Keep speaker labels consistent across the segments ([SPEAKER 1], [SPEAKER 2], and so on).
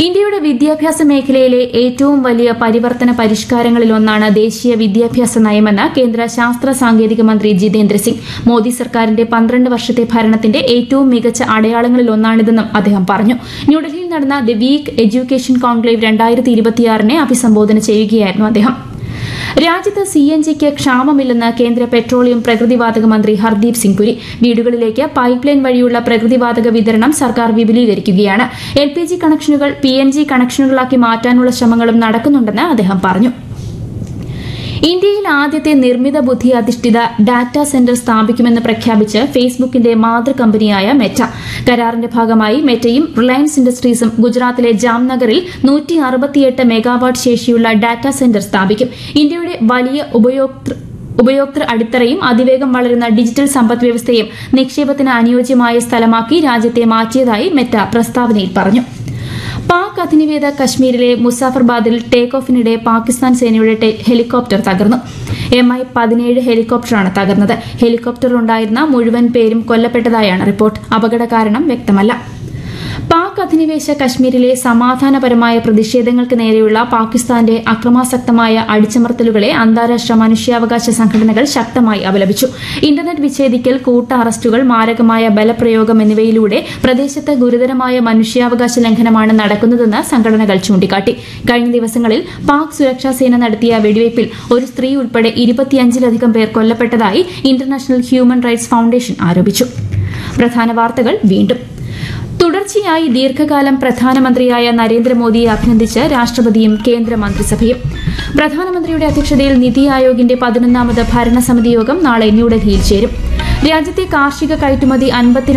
[SPEAKER 1] ഇന്ത്യയുടെ വിദ്യാഭ്യാസ മേഖലയിലെ ഏറ്റവും വലിയ പരിവർത്തന പരിഷ്കാരങ്ങളിലൊന്നാണ് ദേശീയ വിദ്യാഭ്യാസ നയമെന്ന് കേന്ദ്ര ശാസ്ത്ര സാങ്കേതിക മന്ത്രി ജിതേന്ദ്ര സിംഗ്. മോദി സർക്കാരിന്റെ 12 വർഷത്തെ ഭരണത്തിന്റെ ഏറ്റവും മികച്ച അടയാളങ്ങളിലൊന്നാണിതെന്നും അദ്ദേഹം പറഞ്ഞു. ന്യൂഡൽഹിയിൽ നടന്ന ദി വീക്ക് എഡ്യൂക്കേഷൻ കോൺക്ലേവ് 2026 അഭിസംബോധന ചെയ്യുകയായിരുന്നു അദ്ദേഹം. രാജ്യത്ത് CNGക്ക് ക്ഷാമമില്ലെന്ന് കേന്ദ്ര പെട്രോളിയം പ്രകൃതിവാതക മന്ത്രി ഹർദീപ് സിംഗ് പുരി. വീടുകളിലേക്ക് പൈപ്പ് ലൈൻ വഴിയുള്ള പ്രകൃതിവാതക വിതരണം സർക്കാർ വിപുലീകരിക്കുകയാണ്. LPG കണക്ഷനുകൾ PNG കണക്ഷനുകളാക്കി മാറ്റാനുള്ള ശ്രമങ്ങളും നടക്കുന്നുണ്ടെന്ന് അദ്ദേഹം പറഞ്ഞു. ഇന്ത്യയിൽ ആദ്യത്തെ നിർമ്മിത ബുദ്ധി അധിഷ്ഠിത ഡാറ്റാ സെന്റർ സ്ഥാപിക്കുമെന്ന് പ്രഖ്യാപിച്ച് ഫേസ്ബുക്കിന്റെ മാതൃകമ്പനിയായ മെറ്റ. കരാറിന്റെ ഭാഗമായി മെറ്റയും റിലയൻസ് ഇൻഡസ്ട്രീസും ഗുജറാത്തിലെ ജാംനഗറിൽ 168 മെഗാവാട്ട് ശേഷിയുള്ള ഡാറ്റാ സെന്റർ സ്ഥാപിക്കും. ഇന്ത്യയുടെ വലിയ ഉപയോക്തൃ അടിത്തറയും അതിവേഗം വളരുന്ന ഡിജിറ്റൽ സമ്പദ്വ്യവസ്ഥയും നിക്ഷേപത്തിന് അനുയോജ്യമായ സ്ഥലമാക്കി രാജ്യത്തെ മാറ്റിയതായി മെറ്റ പ്രസ്താവനയിൽ പറഞ്ഞു. പാക് അധിനിവേശ കശ്മീരിലെ മുസാഫർബാദിൽ ടേക്ക് ഓഫിനിടെ പാകിസ്ഥാൻ സേനയുടെ ഹെലികോപ്റ്റർ തകർന്നു. MI-17 ഹെലികോപ്റ്ററാണ് തകർന്നത്. ഹെലികോപ്റ്ററിലുണ്ടായിരുന്ന മുഴുവൻ പേരും കൊല്ലപ്പെട്ടതായാണ് റിപ്പോർട്ട്. അപകട കാരണം വ്യക്തമല്ല. പാക് അധിനിവേശ കശ്മീരിലെ സമാധാനപരമായ പ്രതിഷേധങ്ങൾക്ക് നേരെയുള്ള പാകിസ്ഥാന്റെ അക്രമാസക്തമായ അടിച്ചമർത്തലുകളെ അന്താരാഷ്ട്ര മനുഷ്യാവകാശ സംഘടനകൾ ശക്തമായി അപലപിച്ചു. ഇന്റർനെറ്റ് വിച്ഛേദിക്കൽ, കൂട്ട അറസ്റ്റുകൾ, മാരകമായ ബലപ്രയോഗം എന്നിവയിലൂടെ പ്രദേശത്ത് ഗുരുതരമായ മനുഷ്യാവകാശ ലംഘനമാണ് നടക്കുന്നതെന്ന് സംഘടനകൾ ചൂണ്ടിക്കാട്ടി. കഴിഞ്ഞ ദിവസങ്ങളിൽ പാക് സുരക്ഷാ സേന നടത്തിയ വെടിവയ്പിൽ ഒരു സ്ത്രീ ഉൾപ്പെടെ 25-ലധികം പേർ കൊല്ലപ്പെട്ടതായി ഇന്റർനാഷണൽ ഹ്യൂമൻ റൈറ്റ്സ് ഫൌണ്ടേഷൻ ആരോപിച്ചു. പ്രധാന വാർത്തകൾ വീണ്ടും. തുടർച്ചയായി ദീർഘകാലം പ്രധാനമന്ത്രിയായ നരേന്ദ്രമോദിയെ അഭിനന്ദിച്ച് രാഷ്ട്രപതിയും കേന്ദ്രമന്ത്രിസഭയും. പ്രധാനമന്ത്രിയുടെ അധ്യക്ഷതയിൽ നിതി ആയോഗിന്റെ 11ാമത് ഭരണസമിതി യോഗം നാളെ ന്യൂഡൽഹിയിൽ ചേരും. രാജ്യത്തെ കാർഷിക കയറ്റുമതി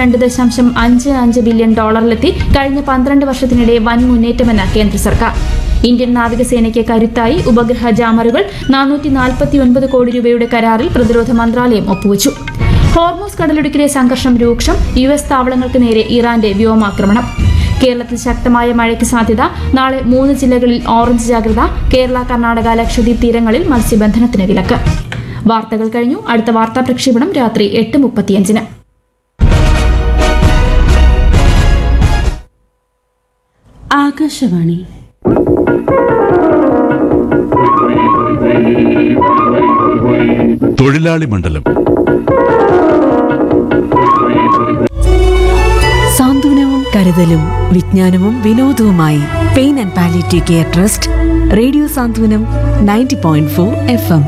[SPEAKER 1] $52.55 ബില്യൺ കഴിഞ്ഞ 12 വർഷത്തിനിടെ വൻ മുന്നേറ്റമെന്ന് കേന്ദ്ര സർക്കാർ. ഇന്ത്യൻ നാവികസേനയ്ക്ക് കരുത്തായി ഉപഗ്രഹ ജാമറുകൾ. 449 കോടി രൂപയുടെ കരാറിൽ പ്രതിരോധ മന്ത്രാലയം ഒപ്പുവച്ചു. ഹോർമൂസ് കടലിടുക്കിലെ സംഘർഷം രൂക്ഷം. US താവളങ്ങൾക്ക് നേരെ ഇറാന്റെ വ്യോമാക്രമണം. കേരളത്തിൽ ശക്തമായ മഴയ്ക്ക് സാധ്യത. നാളെ 3 ജില്ലകളിൽ ഓറഞ്ച് ജാഗ്രത. കേരള, കർണാടക, ലക്ഷദ്വീപ് തീരങ്ങളിൽ മത്സ്യബന്ധനത്തിന് വിലക്ക്. വാർത്തകൾ കഴിഞ്ഞു. അടുത്ത വാർത്താ പ്രക്ഷേപണം രാത്രി 8:35.
[SPEAKER 2] ആകാശവാണി.
[SPEAKER 3] തൊഴിലാളി മണ്ഡലം.
[SPEAKER 2] സാന്ത്വനവും കരുതലും വിജ്ഞാനവും വിനോദവുമായി pain and palliative care trust. Radio Santhwanam 90.4 FM.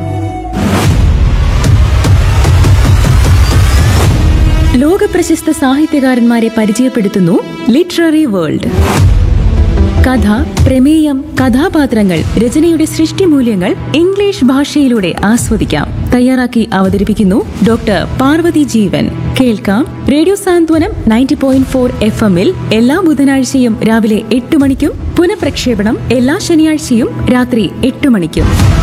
[SPEAKER 2] ലോകപ്രശസ്ത സാഹിത്യകാരന്മാരെ പരിചയപ്പെടുത്തുന്നു ലിറ്റററി വേൾഡ്. കഥ, പ്രമേയം, കഥാപാത്രങ്ങൾ, രചനയുടെ സൃഷ്ടിമൂല്യങ്ങൾ ഇംഗ്ലീഷ് ഭാഷയിലൂടെ ആസ്വദിക്കാം. തയ്യാറാക്കി അവതരിപ്പിക്കുന്നു ഡോക്ടർ പാർവതി ജീവൻ. കേൾക്കാം റേഡിയോ സാന്ത്വനം 90.4 FM-ൽ എല്ലാ ബുധനാഴ്ചയും രാവിലെ 8 മണിക്കും പുനഃപ്രക്ഷേപണം എല്ലാ ശനിയാഴ്ചയും രാത്രി 8 മണിക്കും.